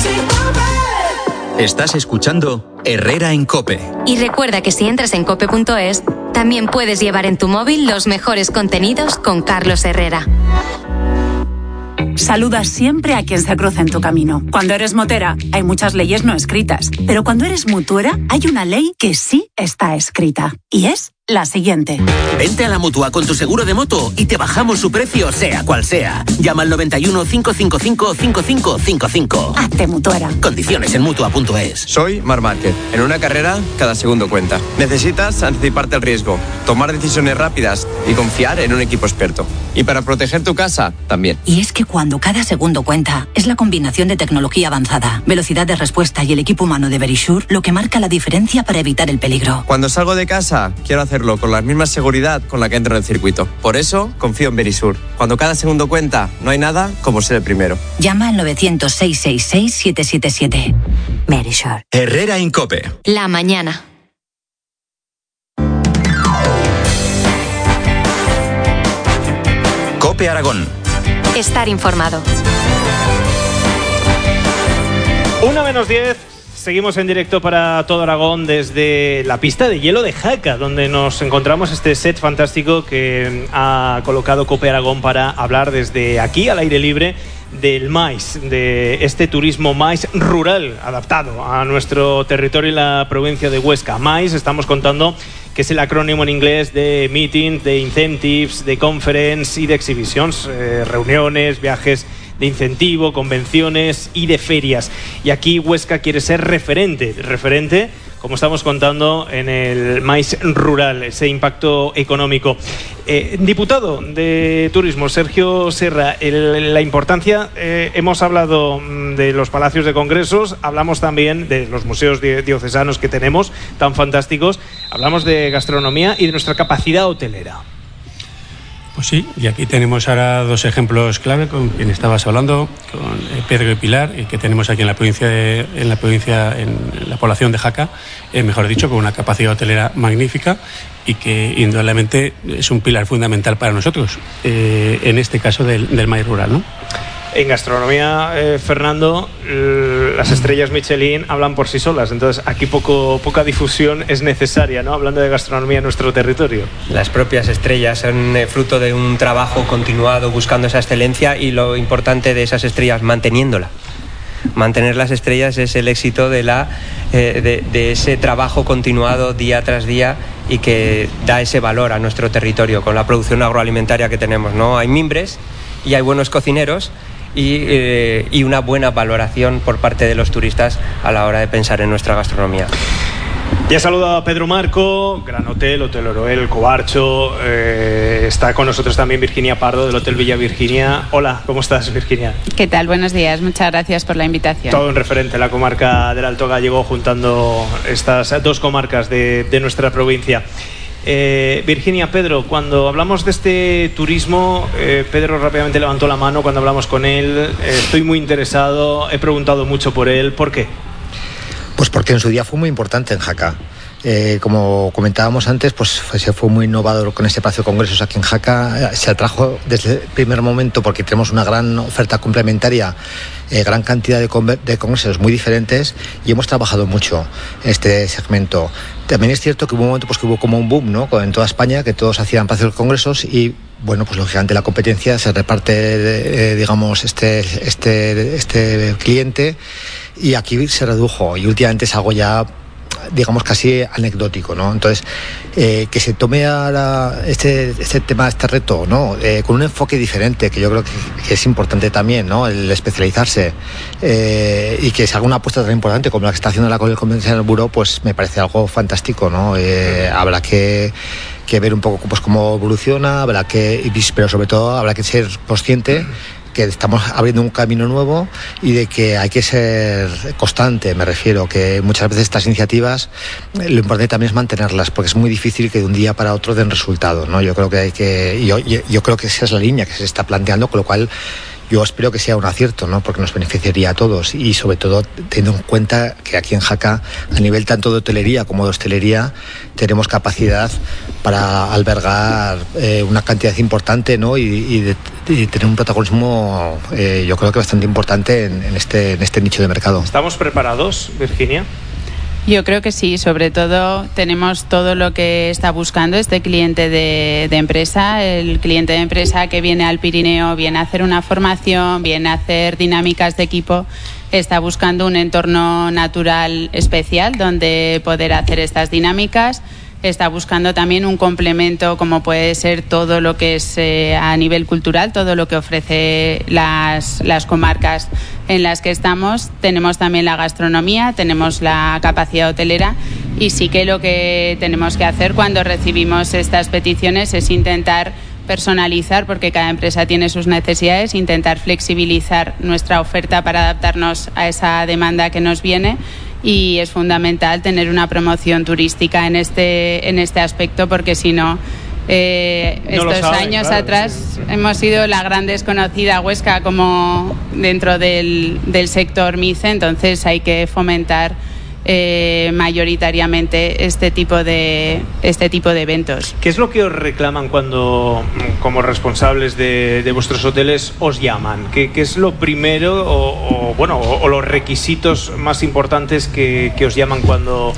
Estás escuchando Herrera en COPE. Y recuerda que si entras en cope.es, también puedes llevar en tu móvil los mejores contenidos con Carlos Herrera. Saluda siempre a quien se cruza en tu camino. Cuando eres motera, hay muchas leyes no escritas. Pero cuando eres mutuera, hay una ley que sí está escrita. Y es la siguiente. Vente a la Mutua con tu seguro de moto y te bajamos su precio, sea cual sea. Llama al 91 555 5555. Hazte mutuera. Condiciones en Mutua.es. Soy Marc Márquez. En una carrera, cada segundo cuenta. Necesitas anticiparte al riesgo, tomar decisiones rápidas y confiar en un equipo experto. Y para proteger tu casa, también. Y es que cuando cada segundo cuenta, es la combinación de tecnología avanzada, velocidad de respuesta y el equipo humano de Verisure lo que marca la diferencia para evitar el peligro. Cuando salgo de casa, quiero hacerlo con la misma seguridad con la que entro en el circuito. Por eso, confío en Verisure. Cuando cada segundo cuenta, no hay nada como ser el primero. Llama al 900-666-777. Verisure. Herrera en COPE. La mañana. COPE Aragón. Estar informado. 1:10. Seguimos en directo para todo Aragón desde la pista de hielo de Jaca, donde nos encontramos este set fantástico que ha colocado COPE Aragón para hablar desde aquí al aire libre del maíz, de este turismo maíz rural adaptado a nuestro territorio y la provincia de Huesca. Maíz, estamos contando que es el acrónimo en inglés de meeting, de incentives, de conference y de exhibitions, reuniones, viajes de incentivo, convenciones y de ferias. Y aquí Huesca quiere ser referente, como estamos contando, en el maíz rural, ese impacto económico. Diputado de Turismo, Sergio Serra, la importancia, hemos hablado de los palacios de congresos, hablamos también de los museos diocesanos que tenemos, tan fantásticos, hablamos de gastronomía y de nuestra capacidad hotelera. Pues sí, y aquí tenemos ahora dos ejemplos clave con quien estabas hablando, con Pedro y Pilar, que tenemos aquí en la población de Jaca, mejor dicho, con una capacidad hotelera magnífica y que indudablemente es un pilar fundamental para nosotros, en este caso del maíz rural, ¿no? En gastronomía, Fernando, las estrellas Michelin hablan por sí solas, entonces aquí poca difusión es necesaria, ¿no? Hablando de gastronomía en nuestro territorio. Las propias estrellas son fruto de un trabajo continuado buscando esa excelencia, y lo importante de esas estrellas, manteniéndola. Mantener las estrellas es el éxito de ese trabajo continuado día tras día y que da ese valor a nuestro territorio con la producción agroalimentaria que tenemos, ¿no? Hay mimbres y hay buenos cocineros y una buena valoración por parte de los turistas a la hora de pensar en nuestra gastronomía. Ya he saludado a Pedro Marco, Gran Hotel, Hotel Oroel, Cobarcho. Está con nosotros también Virginia Pardo del Hotel Villa Virginia. Hola, ¿cómo estás, Virginia? ¿Qué tal? Buenos días, muchas gracias por la invitación. Todo un referente, la comarca del Alto Gallego, juntando estas dos comarcas de nuestra provincia. Virginia, Pedro, cuando hablamos de este turismo, Pedro rápidamente levantó la mano cuando hablamos con él. Estoy muy interesado, he preguntado mucho por él. ¿Por qué? Pues porque en su día fue muy importante en Jaca. Como comentábamos antes, pues se fue muy innovador con este Palacio de Congresos aquí en Jaca. Se atrajo desde el primer momento porque tenemos una gran oferta complementaria, gran cantidad de congresos muy diferentes, y hemos trabajado mucho en este segmento. También es cierto que hubo un momento que hubo como un boom, ¿no? En toda España, que todos hacían Palacios de Congresos y, bueno, pues lógicamente la competencia se reparte, digamos, este cliente, y aquí se redujo, y últimamente es algo ya, digamos, casi anecdótico, ¿no? Entonces, que se tome ahora este tema, este reto, ¿no? Con un enfoque diferente, que yo creo que es importante también, ¿no? El especializarse, y que se haga una apuesta tan importante como la que está haciendo la Convención del Buró, pues me parece algo fantástico, ¿no? Habrá que ver un poco pues cómo evoluciona, pero sobre todo habrá que ser consciente que estamos abriendo un camino nuevo y de que hay que ser constante. Me refiero que muchas veces estas iniciativas, lo importante también es mantenerlas, porque es muy difícil que de un día para otro den resultados, ¿no? Yo creo que yo creo que esa es la línea que se está planteando, con lo cual yo espero que sea un acierto, ¿no? Porque nos beneficiaría a todos, y sobre todo teniendo en cuenta que aquí en Jaca, a nivel tanto de hotelería como de hostelería, tenemos capacidad para albergar una cantidad importante, ¿no? y tener un protagonismo yo creo que bastante importante en este nicho de mercado. ¿Estamos preparados, Virginia? Yo creo que sí, sobre todo tenemos todo lo que está buscando este cliente de empresa, el cliente de empresa que viene al Pirineo, viene a hacer una formación, viene a hacer dinámicas de equipo, está buscando un entorno natural especial donde poder hacer estas dinámicas. Está buscando también un complemento como puede ser todo lo que es a nivel cultural, todo lo que ofrece las comarcas en las que estamos. Tenemos también la gastronomía, tenemos la capacidad hotelera y sí que lo que tenemos que hacer cuando recibimos estas peticiones es intentar personalizar, porque cada empresa tiene sus necesidades, intentar flexibilizar nuestra oferta para adaptarnos a esa demanda que nos viene. Y es fundamental tener una promoción turística en este aspecto, porque si no, estos años atrás hemos sido la gran desconocida Huesca como dentro del sector MICE, entonces hay que fomentar mayoritariamente este tipo de eventos. ¿Qué es lo que os reclaman cuando, como responsables de vuestros hoteles, os llaman? ¿Qué es lo primero o los requisitos más importantes que os llaman cuando...?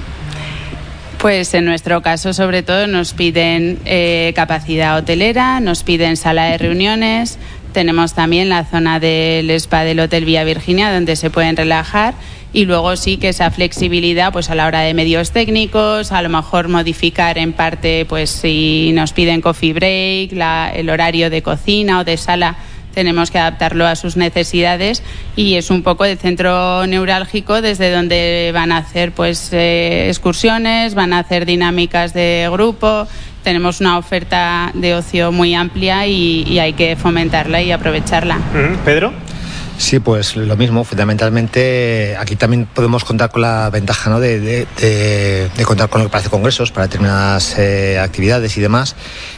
Pues en nuestro caso, sobre todo, nos piden capacidad hotelera, nos piden sala de reuniones. Tenemos también la zona del spa del Hotel Villa Virginia, donde se pueden relajar. Y luego sí que esa flexibilidad, pues a la hora de medios técnicos, a lo mejor modificar en parte, pues si nos piden coffee break, el horario de cocina o de sala, tenemos que adaptarlo a sus necesidades, y es un poco el centro neurálgico desde donde van a hacer pues excursiones, van a hacer dinámicas de grupo. Tenemos una oferta de ocio muy amplia y hay que fomentarla y aprovecharla. ¿Pedro? Sí, pues lo mismo. Fundamentalmente aquí también podemos contar con la ventaja, ¿no?, de contar con lo que parece congresos para determinadas actividades y demás,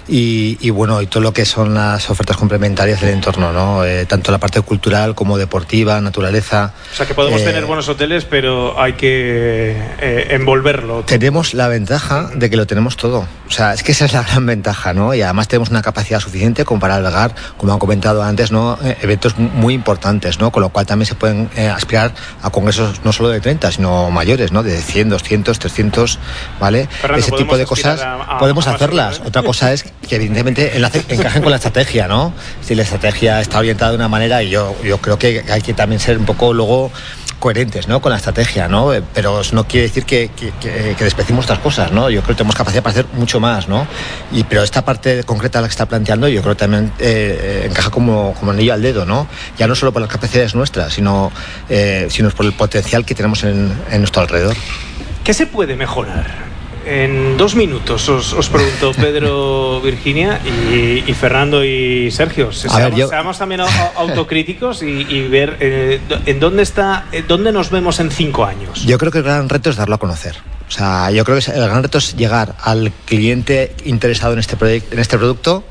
y bueno, y todo lo que son las ofertas complementarias del entorno, ¿no? Tanto la parte cultural como deportiva, naturaleza. O sea que podemos tener buenos hoteles, pero hay que envolverlo. Tenemos la ventaja de que lo tenemos todo. O sea, es que esa es la gran ventaja, ¿no? Y además tenemos una capacidad suficiente como para albergar, como han comentado antes, ¿no?, eventos muy importantes, ¿no? Con lo cual también se pueden aspirar a congresos no solo de 30, sino mayores, ¿no? De 100, 200, 300, ¿vale? Fernando, ese tipo de cosas podemos hacerlas. Otra cosa es que evidentemente encajen con la estrategia, ¿no? Si la estrategia está orientada de una manera, y yo creo que hay que también ser un poco luego coherentes, ¿no?, con la estrategia, ¿no? Pero eso no quiere decir que despreciemos otras cosas, ¿no? Yo creo que tenemos capacidad para hacer mucho más, ¿no? Pero esta parte concreta la que está planteando, yo creo que también encaja como anillo al dedo, ¿no? Ya no solo por las capacidades nuestras, sino por el potencial que tenemos en nuestro alrededor. ¿Qué se puede mejorar? En 2 minutos os pregunto, Pedro, Virginia y Fernando y Sergio. Seamos también autocríticos y ver en dónde nos vemos en 5 años. Yo creo que el gran reto es darlo a conocer. O sea, yo creo que el gran reto es llegar al cliente interesado en este producto.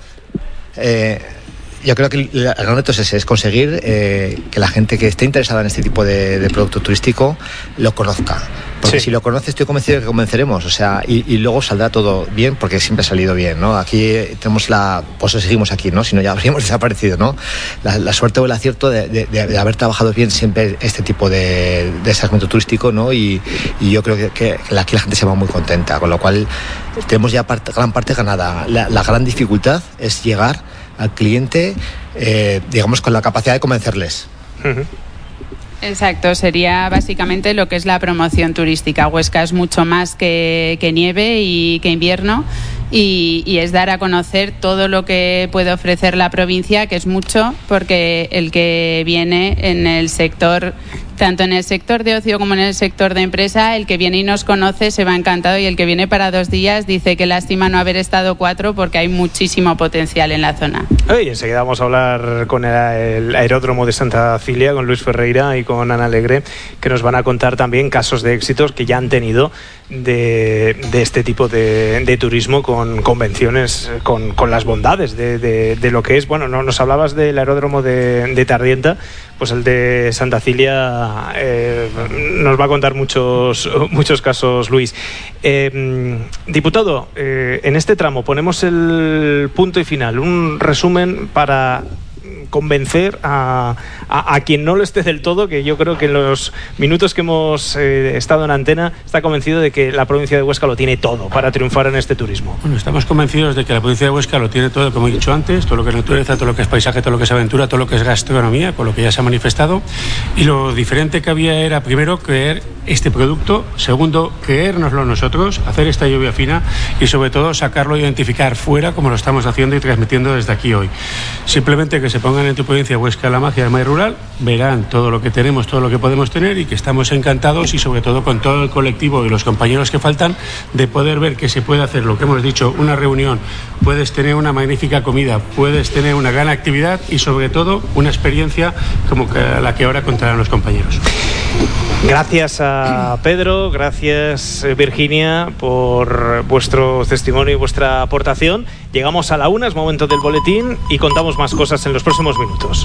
Yo creo que el gran reto es ese, es conseguir que la gente que esté interesada en este tipo de producto turístico lo conozca. Porque si lo conoce, estoy convencido de que convenceremos, o sea, y luego saldrá todo bien, porque siempre ha salido bien, ¿no? Aquí tenemos pues seguimos aquí, ¿no? Si no, ya habríamos desaparecido, ¿no? La suerte o el acierto de haber trabajado bien siempre este tipo de segmento turístico, ¿no? Y yo creo que aquí la gente se va muy contenta, con lo cual tenemos ya gran parte ganada. La gran dificultad es llegar al cliente, digamos, con la capacidad de convencerles. Exacto, sería básicamente lo que es la promoción turística. Huesca es mucho más que nieve y que invierno, y es dar a conocer todo lo que puede ofrecer la provincia, que es mucho, porque el que viene en el sector, tanto en el sector de ocio como en el sector de empresa, el que viene y nos conoce se va encantado, y el que viene para 2 días dice que lástima no haber estado 4, porque hay muchísimo potencial en la zona. Y enseguida vamos a hablar con el aeródromo de Santa Cilia, con Luis Ferreira y con Ana Alegre, que nos van a contar también casos de éxitos que ya han tenido de este tipo de turismo, con convenciones, con las bondades de lo que es. Bueno, nos hablabas del aeródromo de Tardienta, pues el de Santa Cilia nos va a contar muchos casos, Luis. Diputado, en este tramo ponemos el punto y final, un resumen para convencer a quien no lo esté del todo, que yo creo que en los minutos que hemos estado en antena está convencido de que la provincia de Huesca lo tiene todo para triunfar en este turismo. Bueno, estamos convencidos de que la provincia de Huesca lo tiene todo, como he dicho antes, todo lo que es naturaleza, todo lo que es paisaje, todo lo que es aventura, todo lo que es gastronomía, con lo que ya se ha manifestado. Y lo diferente que había era, primero, creer este producto, segundo, creérnoslo nosotros, hacer esta lluvia fina y sobre todo sacarlo e identificar fuera, como lo estamos haciendo y transmitiendo desde aquí hoy. Simplemente que se pongan en tu provincia Huesca la magia del maíz rural, verán todo lo que tenemos, todo lo que podemos tener y que estamos encantados y sobre todo con todo el colectivo y los compañeros que faltan de poder ver que se puede hacer lo que hemos dicho, una reunión, puedes tener una magnífica comida, puedes tener una gran actividad y sobre todo una experiencia como la que ahora contarán los compañeros. Gracias a Pedro, gracias Virginia por vuestro testimonio y vuestra aportación. Llegamos a la 1, es momento del boletín y contamos más cosas en los próximos minutos.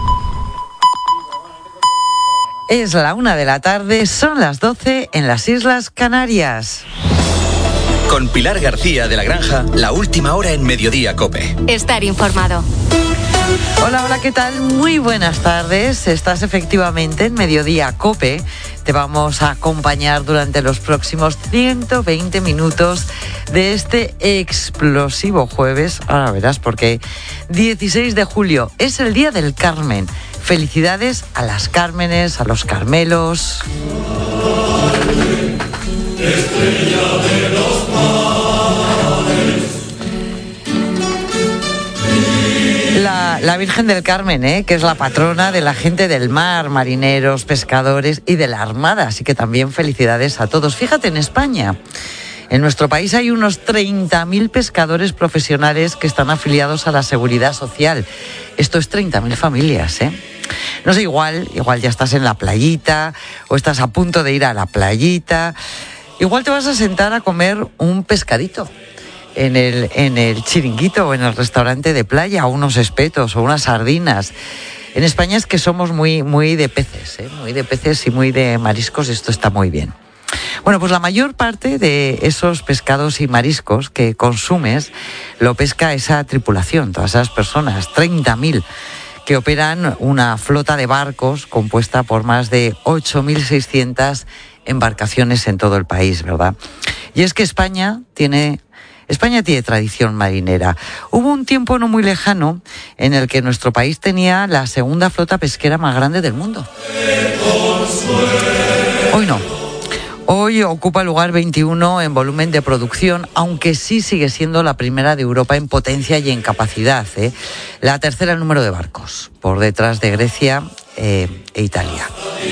Es la 1 de la tarde, son las 12 en las Islas Canarias. Con Pilar García de la Granja, la última hora en Mediodía COPE. Estar informado. Hola, ¿qué tal? Muy buenas tardes. Estás efectivamente en Mediodía COPE. Te vamos a acompañar durante los próximos 120 minutos de este explosivo jueves. Ahora verás porque 16 de julio es el Día del Carmen. Felicidades a las Cármenes, a los Carmelos. Estrella de los mares. La Virgen del Carmen, que es la patrona de la gente del mar, marineros, pescadores y de la Armada. Así que también felicidades a todos. Fíjate, en España, en nuestro país hay unos 30.000 pescadores profesionales que están afiliados a la Seguridad Social. Esto es 30.000 familias, No sé, igual ya estás en la playita o estás a punto de ir a la playita. Igual te vas a sentar a comer un pescadito en el chiringuito o en el restaurante de playa, o unos espetos o unas sardinas. En España es que somos muy de peces, muy de peces y muy de mariscos, esto está muy bien. Bueno, pues la mayor parte de esos pescados y mariscos que consumes lo pesca esa tripulación, todas esas personas, 30.000, que operan una flota de barcos compuesta por más de 8.600 embarcaciones en todo el país, ¿verdad? Y es que España tiene tradición marinera. Hubo un tiempo no muy lejano en el que nuestro país tenía la segunda flota pesquera más grande del mundo. Hoy no. Hoy ocupa el lugar 21 en volumen de producción, aunque sí sigue siendo la primera de Europa en potencia y en capacidad. La tercera en número de barcos, por detrás de Grecia e Italia.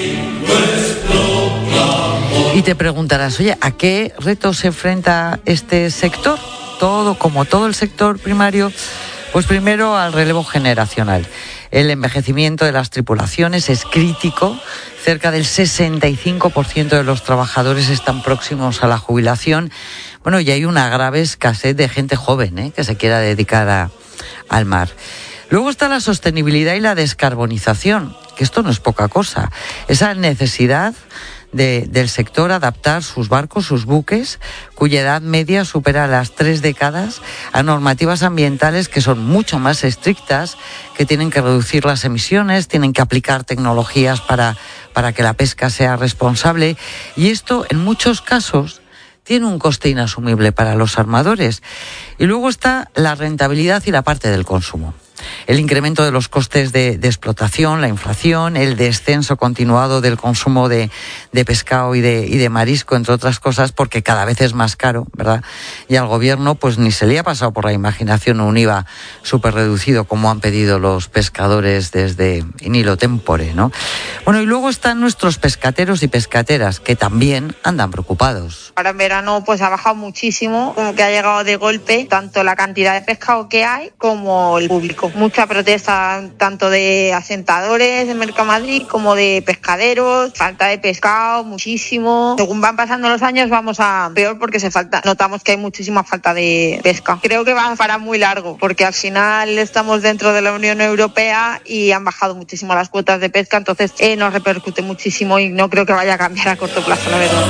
Y te preguntarás, oye, ¿a qué retos se enfrenta este sector? Como todo el sector primario, pues primero al relevo generacional. El envejecimiento de las tripulaciones es crítico. Cerca del 65% de los trabajadores están próximos a la jubilación. Bueno, y hay una grave escasez de gente joven, que se quiera dedicar al mar. Luego está la sostenibilidad y la descarbonización, que esto no es poca cosa. Esa necesidad del sector adaptar sus barcos, sus buques, cuya edad media supera las 3 décadas, a normativas ambientales que son mucho más estrictas, que tienen que reducir las emisiones, tienen que aplicar tecnologías para que la pesca sea responsable. Y esto, en muchos casos, tiene un coste inasumible para los armadores. Y luego está la rentabilidad y la parte del consumo. El incremento de los costes de explotación, la inflación, el descenso continuado del consumo de pescado y de marisco, entre otras cosas, porque cada vez es más caro, ¿verdad? Y al gobierno pues ni se le ha pasado por la imaginación un IVA súper reducido como han pedido los pescadores desde in illo tempore, ¿no? Bueno, y luego están nuestros pescateros y pescateras, que también andan preocupados. Ahora en verano pues ha bajado muchísimo, como que ha llegado de golpe tanto la cantidad de pescado que hay como el público. mucha protesta tanto de asentadores de Mercamadrid como de pescaderos, falta de pescado, muchísimo. Según van pasando los años vamos a peor porque notamos que hay muchísima falta de pesca. Creo que va para muy largo porque al final estamos dentro de la Unión Europea y han bajado muchísimo las cuotas de pesca, entonces nos repercute muchísimo y no creo que vaya a cambiar a corto plazo, la verdad.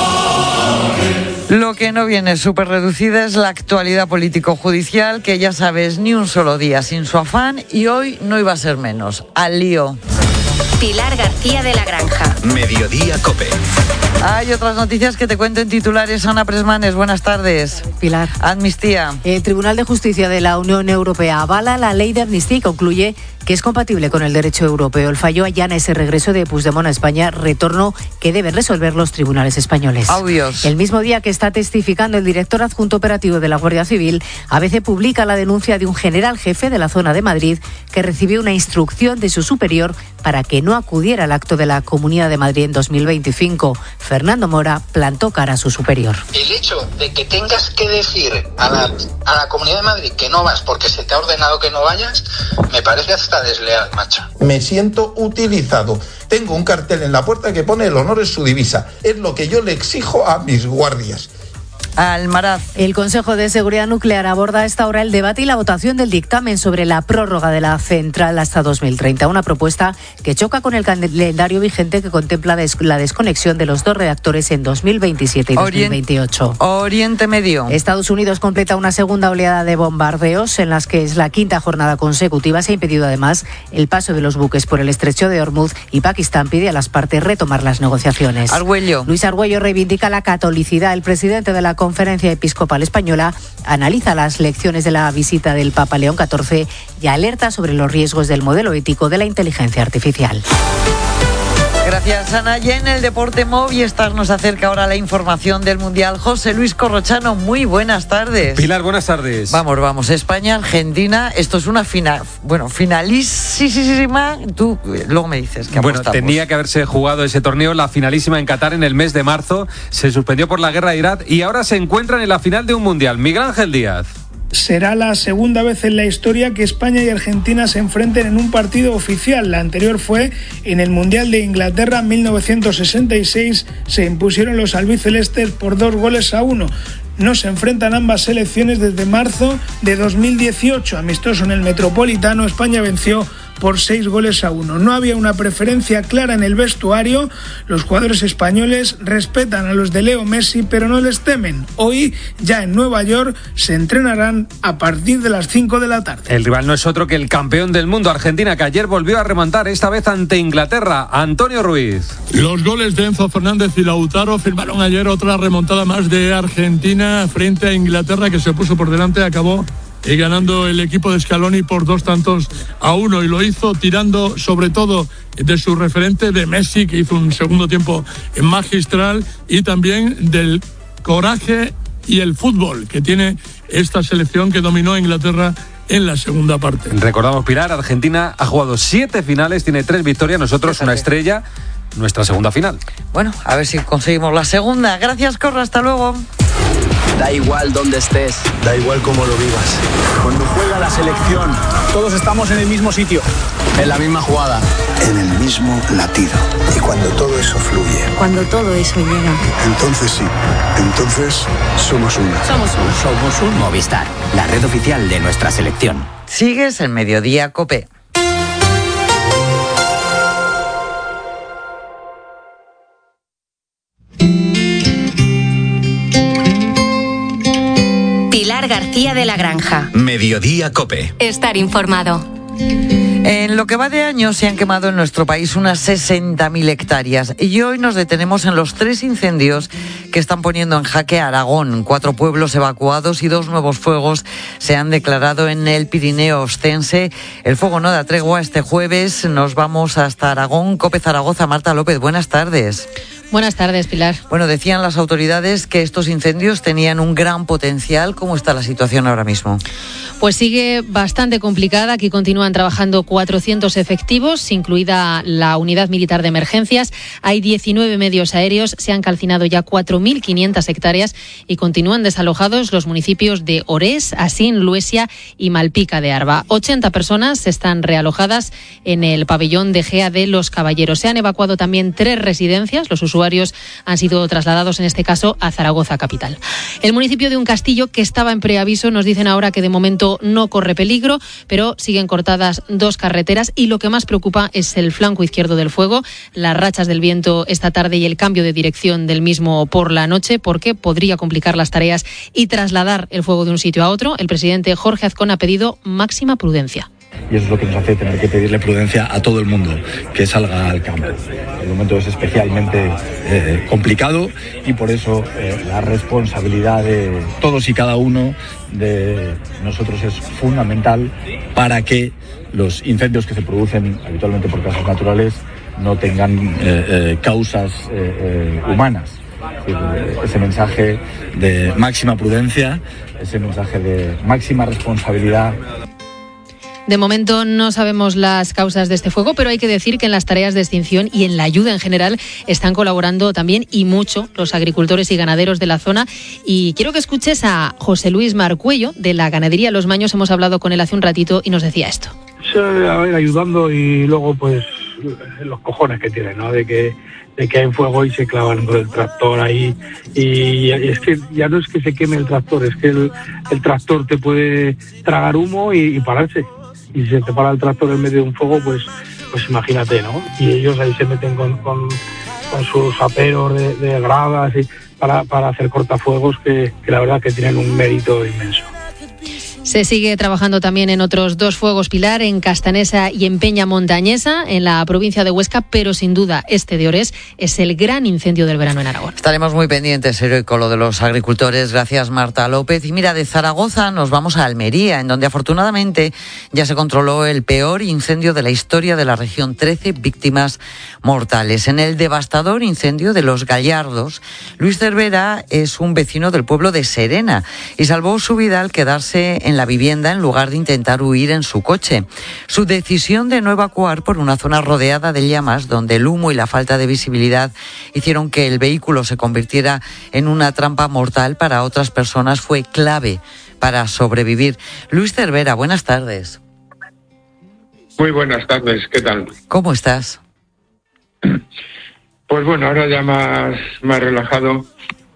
Lo que no viene súper reducida es la actualidad político-judicial, que ya sabes, ni un solo día sin su afán, y hoy no iba a ser menos. Al lío. Pilar García de la Granja. Mediodía COPE. Hay otras noticias que te cuento en titulares. Ana Presmanes, buenas tardes. Pilar. Amnistía. El Tribunal de Justicia de la Unión Europea avala la ley de amnistía y concluye que es compatible con el derecho europeo. El fallo allana ese regreso de Puigdemont a España, retorno que deben resolver los tribunales españoles. Audios. El mismo día que está testificando el director adjunto operativo de la Guardia Civil, ABC publica la denuncia de un general jefe de la zona de Madrid que recibió una instrucción de su superior para que no acudiera al acto de la Comunidad de Madrid en 2025. Fernando Mora plantó cara a su superior. El hecho de que tengas que decir a la Comunidad de Madrid que no vas porque se te ha ordenado que no vayas, me parece hasta desleal, macho. Me siento utilizado. Tengo un cartel en la puerta que pone "el honor es su divisa". Es lo que yo le exijo a mis guardias. Almaraz. El Consejo de Seguridad Nuclear aborda a esta hora el debate y la votación del dictamen sobre la prórroga de la central hasta 2030. Una propuesta que choca con el calendario vigente que contempla la desconexión de los dos reactores en 2027 y 2028. Oriente Medio. Estados Unidos completa una segunda oleada de bombardeos en las que es la quinta jornada consecutiva. Se ha impedido además el paso de los buques por el estrecho de Hormuz y Pakistán pide a las partes retomar las negociaciones. Argüello. Luis Argüello reivindica la catolicidad. El presidente de la Conferencia Episcopal Española analiza las lecciones de la visita del Papa León XIV y alerta sobre los riesgos del modelo ético de la inteligencia artificial. Gracias, Ana. Y en el deporte, Movistar nos acerca ahora la información del Mundial. José Luis Corrochano, muy buenas tardes. Pilar, buenas tardes. Vamos. España, Argentina, esto es una finalísima. Tú luego me dices que apostamos. Bueno, tenía que haberse jugado ese torneo, la finalísima en Qatar en el mes de marzo. Se suspendió por la guerra de Irak y ahora se encuentran en la final de un Mundial. Miguel Ángel Díaz. Será la segunda vez en la historia que España y Argentina se enfrenten en un partido oficial. La anterior fue en el Mundial de Inglaterra en 1966. Se impusieron los albicelestes por 2-1. No se enfrentan ambas selecciones desde marzo de 2018. Amistoso en el Metropolitano, España venció por 6-1. No había una preferencia clara en el vestuario. Los jugadores españoles respetan a los de Leo Messi, pero no les temen. Hoy, ya en Nueva York, se entrenarán a partir de las 5 de la tarde. El rival no es otro que el campeón del mundo, Argentina, que ayer volvió a remontar, esta vez ante Inglaterra. Antonio Ruiz. Los goles de Enzo Fernández y Lautaro firmaron ayer otra remontada más de Argentina frente a Inglaterra, que se puso por delante, acabó y ganando el equipo de Scaloni por 2-1, y lo hizo tirando sobre todo de su referente de Messi, que hizo un segundo tiempo magistral, y también del coraje y el fútbol que tiene esta selección que dominó a Inglaterra en la segunda parte. Recordamos, Pilar, Argentina ha jugado 7 finales, tiene 3 victorias, nosotros una estrella, nuestra segunda final. Bueno, a ver si conseguimos la segunda. Gracias, Corro, hasta luego. Da igual dónde estés, da igual cómo lo vivas. Cuando juega la selección, todos estamos en el mismo sitio, en la misma jugada, en el mismo latido. Y cuando todo eso fluye, cuando todo eso llega, entonces sí, entonces somos uno. Somos un Movistar, la red oficial de nuestra selección. Sigues en Mediodía COPE. Pilar García de la Granja. Mediodía COPE. Estar informado. En lo que va de año se han quemado en nuestro país unas 60.000 hectáreas y hoy nos detenemos en los 3 incendios que están poniendo en jaque a Aragón. 4 pueblos evacuados y 2 nuevos fuegos se han declarado en el Pirineo Ostense. El fuego no da tregua. Este jueves nos vamos hasta Aragón. COPE Zaragoza, Marta López, buenas tardes. Buenas tardes, Pilar. Bueno, decían las autoridades que estos incendios tenían un gran potencial. ¿Cómo está la situación ahora mismo? Pues sigue bastante complicada. Aquí continúan trabajando 400 efectivos, incluida la unidad militar de emergencias. Hay 19 medios aéreos, se han calcinado ya 4.500 hectáreas y continúan desalojados los municipios de Orés, Asín, Luesia y Malpica de Arba. 80 personas están realojadas en el pabellón de Gea de Los Caballeros. Se han evacuado también 3 residencias. Los usuarios han sido trasladados, en este caso, a Zaragoza capital. El municipio de Uncastillo, que estaba en preaviso, nos dicen ahora que de momento no corre peligro, pero siguen cortadas 2 carreteras y lo que más preocupa es el flanco izquierdo del fuego, las rachas del viento esta tarde y el cambio de dirección del mismo por la noche, porque podría complicar las tareas y trasladar el fuego de un sitio a otro. El presidente Jorge Azcón ha pedido máxima prudencia. Y eso es lo que nos hace tener que pedirle prudencia a todo el mundo que salga al campo. El momento es especialmente complicado y por eso la responsabilidad de todos y cada uno de nosotros es fundamental para que los incendios que se producen habitualmente por causas naturales no tengan causas humanas. Ese mensaje de máxima prudencia, ese mensaje de máxima responsabilidad. De momento no sabemos las causas de este fuego, pero hay que decir que en las tareas de extinción y en la ayuda en general están colaborando también y mucho los agricultores y ganaderos de la zona. Y quiero que escuches a José Luis Marcuello de la ganadería Los Maños. Hemos hablado con él hace un ratito y nos decía esto. A ver, ayudando y luego pues los cojones que tienen, ¿no? De que hay fuego y se clavan con el tractor ahí y es que ya no es que se queme el tractor, es que el tractor te puede tragar humo y pararse. Y si se te para el tractor en medio de un fuego, pues imagínate, ¿no? Y ellos ahí se meten con sus aperos de gradas y para hacer cortafuegos que la verdad que tienen un mérito inmenso. Se sigue trabajando también en otros 2 fuegos, Pilar, en Castanesa y en Peña Montañesa, en la provincia de Huesca, pero sin duda este de Orés es el gran incendio del verano en Aragón. Estaremos muy pendientes, heroico, lo de los agricultores. Gracias, Marta López. Y mira, de Zaragoza nos vamos a Almería, en donde afortunadamente ya se controló el peor incendio de la historia de la región. 13 víctimas mortales. En el devastador incendio de Los Gallardos, Luis Cervera es un vecino del pueblo de Serena y salvó su vida al quedarse en la vivienda en lugar de intentar huir en su coche. Su decisión de no evacuar por una zona rodeada de llamas, donde el humo y la falta de visibilidad hicieron que el vehículo se convirtiera en una trampa mortal para otras personas, fue clave para sobrevivir. Luis Cervera, buenas tardes. Muy buenas tardes, ¿qué tal? ¿Cómo estás? Pues bueno, ahora ya más relajado.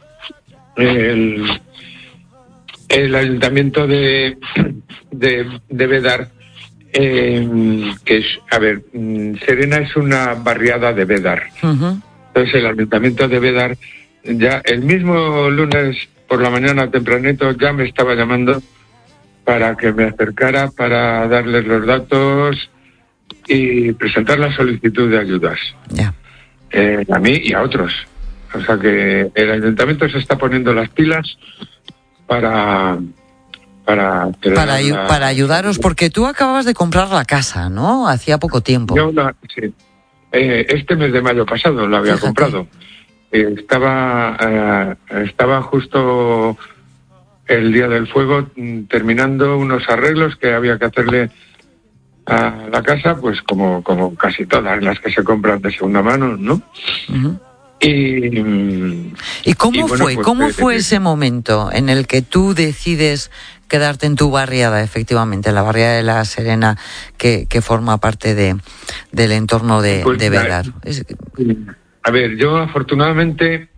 El ayuntamiento de Bédar, que es, Serena es una barriada de Bédar. Uh-huh. Entonces el ayuntamiento de Bédar, ya el mismo lunes por la mañana tempranito, ya me estaba llamando para que me acercara para darles los datos y presentar la solicitud de ayudas. Yeah. A mí y a otros. O sea que el ayuntamiento se está poniendo las pilas para ayudaros, porque tú acababas de comprar la casa, ¿no? Hacía poco tiempo. Sí. Este mes de mayo pasado la había comprado. Estaba justo el día del fuego terminando unos arreglos que había que hacerle a la casa, pues como casi todas las que se compran de segunda mano, ¿no? Uh-huh. ¿Y cómo fue? Pues, ¿Cómo fue ese momento en el que tú decides quedarte en tu barriada, efectivamente, la barriada de La Serena, que forma parte del entorno de Bédar? A ver, yo afortunadamente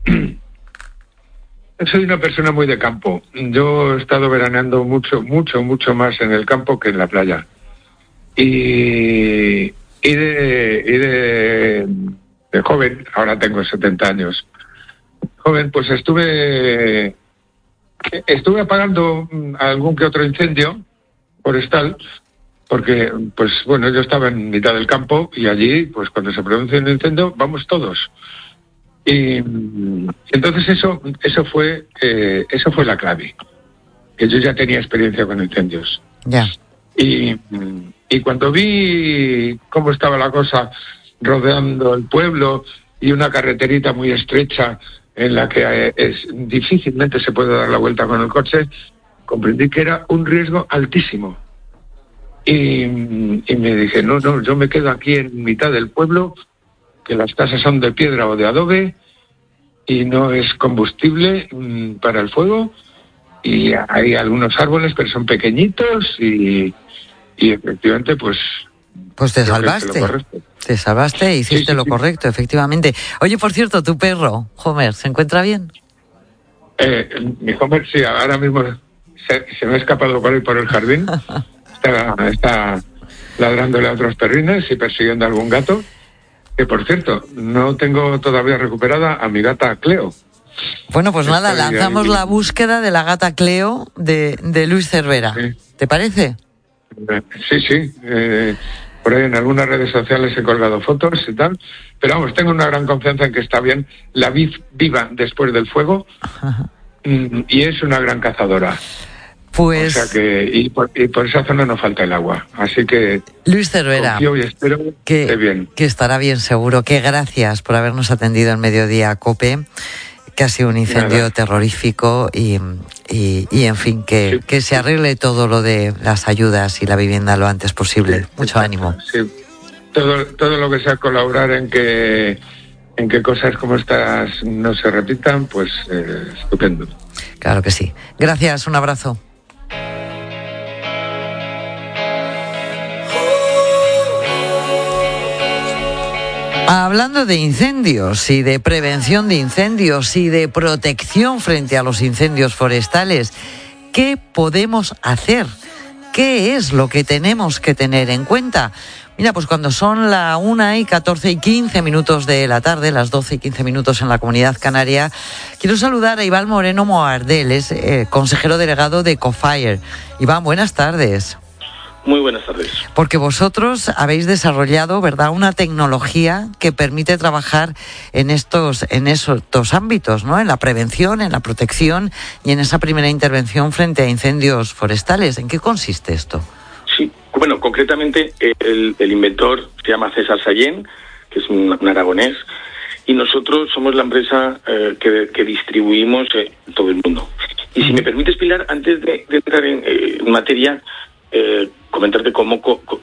soy una persona muy de campo. Yo he estado veraneando mucho más en el campo que en la playa. Y de joven, ahora tengo 70 años, joven, pues estuve apagando algún que otro incendio forestal, porque, pues bueno, yo estaba en mitad del campo y allí, pues cuando se produce un incendio, vamos todos. Y entonces eso fue la clave, que yo ya tenía experiencia con incendios. Ya. Y cuando vi cómo estaba la cosa rodeando el pueblo y una carreterita muy estrecha en la que difícilmente se puede dar la vuelta con el coche, comprendí que era un riesgo altísimo. Y me dije, no, yo me quedo aquí en mitad del pueblo, que las casas son de piedra o de adobe, y no es combustible para el fuego, y hay algunos árboles, pero son pequeñitos, y efectivamente, pues te salvaste. Te salvaste e hiciste lo correcto, efectivamente. Oye, por cierto, tu perro, Homer, ¿se encuentra bien? Mi Homer, sí, ahora mismo se me ha escapado por ahí por el jardín. Está ladrándole a otros perrines y persiguiendo a algún gato. Que, por cierto, no tengo todavía recuperada a mi gata Cleo. Bueno, pues nada, lanzamos la búsqueda de la gata Cleo de Luis Cervera. Sí. ¿Te parece? Sí. Por ahí en algunas redes sociales he colgado fotos y tal. Pero vamos, tengo una gran confianza en que está bien. La vi viva después del fuego y es una gran cazadora. Pues... O sea que, y por esa zona no falta el agua. Así que... Luis Cervera, confío y espero que esté bien. Que estará bien, seguro. Que gracias por habernos atendido en Mediodía COPE, que ha sido un incendio terrorífico y en fin, que se arregle todo lo de las ayudas y la vivienda lo antes posible. Mucho ánimo. Sí. Todo lo que sea colaborar en que cosas como estas no se repitan, pues estupendo. Claro que sí. Gracias, un abrazo. Hablando de incendios y de prevención de incendios y de protección frente a los incendios forestales, ¿qué podemos hacer? ¿Qué es lo que tenemos que tener en cuenta? Mira, pues cuando son la 1:14:15 de la tarde, las 12:15 en la Comunidad Canaria, quiero saludar a Iván Moreno Moardel, es consejero delegado de Ecofire. Iván, buenas tardes. Muy buenas tardes. Porque vosotros habéis desarrollado, ¿verdad?, una tecnología que permite trabajar en estos ámbitos, ¿no? En la prevención, en la protección y en esa primera intervención frente a incendios forestales. ¿En qué consiste esto? Sí, bueno, concretamente el inventor se llama César Sallén, que es un aragonés, y nosotros somos la empresa que distribuimos todo el mundo. Y si me permites, Pilar, antes de entrar en materia, comentarte cómo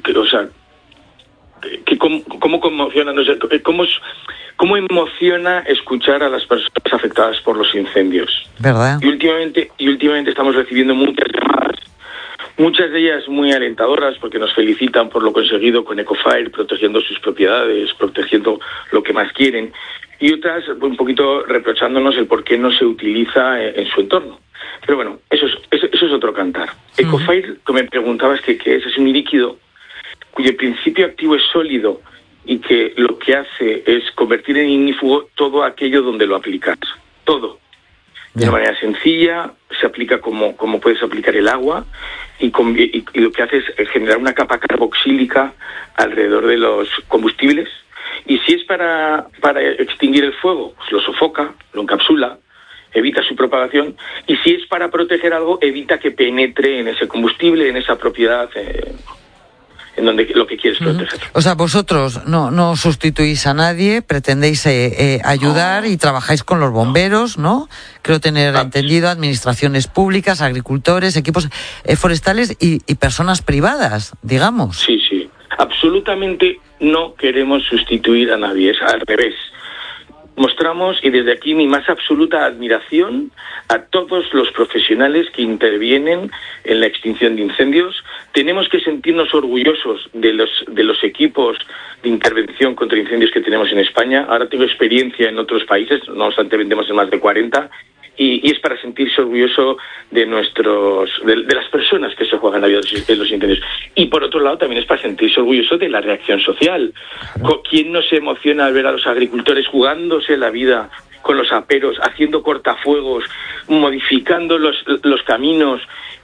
conmociona, no sé, cómo emociona escuchar a las personas afectadas por los incendios. ¿Verdad? Y últimamente estamos recibiendo muchas llamadas, muchas de ellas muy alentadoras, porque nos felicitan por lo conseguido con Ecofire, protegiendo sus propiedades, protegiendo lo que más quieren, y otras un poquito reprochándonos el por qué no se utiliza en su entorno. Pero bueno, eso es otro cantar. Ecofire, que me preguntabas que es un líquido cuyo principio activo es sólido y que lo que hace es convertir en ignífugo todo aquello donde lo aplicas. Todo. De una manera sencilla, se aplica como puedes aplicar el agua y lo que hace es generar una capa carboxílica alrededor de los combustibles. Y si es para extinguir el fuego, pues lo sofoca, lo encapsula, evita su propagación, y si es para proteger algo, evita que penetre en ese combustible, en esa propiedad, en donde lo que quieres proteger. O sea, vosotros no sustituís a nadie, pretendéis ayudar y trabajáis con los bomberos, ¿no? Creo tener entendido, administraciones públicas, agricultores, equipos forestales y personas privadas, digamos. Sí. Absolutamente no queremos sustituir a nadie, es al revés. Mostramos, y desde aquí mi más absoluta admiración a todos los profesionales que intervienen en la extinción de incendios. Tenemos que sentirnos orgullosos de los equipos de intervención contra incendios que tenemos en España. Ahora tengo experiencia en otros países, no obstante vendemos en más de 40, y es para sentirse orgulloso de las personas que se juegan la vida en los incendios. Y por otro lado también es para sentirse orgulloso de la reacción social. ¿Quién no se emociona al ver a los agricultores jugándose la vida con los aperos, haciendo cortafuegos, modificando los caminos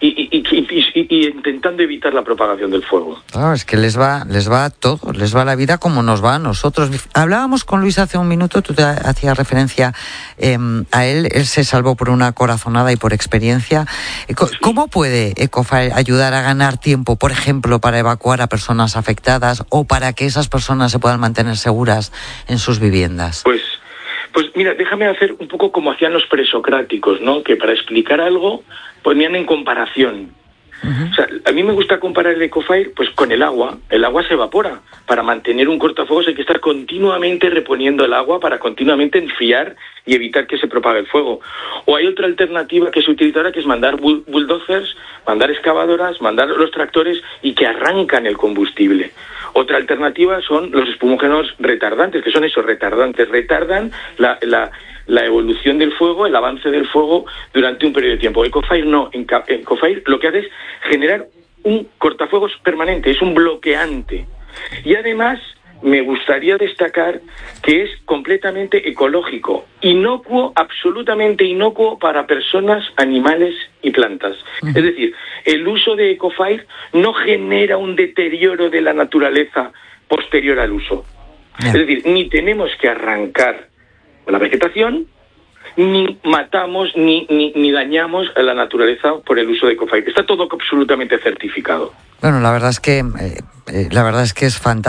y intentando evitar la propagación del fuego. Claro, es que les va a todo, les va la vida como nos va a nosotros. Hablábamos con Luis hace un minuto, tú te hacías referencia a él se salvó por una corazonada y por experiencia. ¿Cómo puede Ecofire ayudar a ganar tiempo, por ejemplo, para evacuar a personas afectadas o para que esas personas se puedan mantener seguras en sus viviendas? Pues mira, déjame hacer un poco como hacían los presocráticos, ¿no? Que para explicar algo ponían en comparación. O sea, a mí me gusta comparar el Ecofire pues con el agua. El agua se evapora. Para mantener un cortafuegos hay que estar continuamente reponiendo el agua para continuamente enfriar y evitar que se propague el fuego. O hay otra alternativa que se utiliza ahora, que es mandar bulldozers, mandar excavadoras, mandar los tractores y que arrancan el combustible. Otra alternativa son los espumógenos retardantes, que son esos retardantes, retardan la evolución del fuego, el avance del fuego durante un periodo de tiempo. Ecofire no, Ecofire lo que hace es generar un cortafuegos permanente, es un bloqueante. Y además me gustaría destacar que es completamente ecológico, inocuo, absolutamente inocuo para personas, animales y plantas. Es decir, el uso de Ecofire no genera un deterioro de la naturaleza posterior al uso. Es decir, ni tenemos que arrancar la vegetación, ni matamos ni dañamos a la naturaleza por el uso de Ecofire. Está todo absolutamente certificado. Bueno, la verdad es que es fantástico.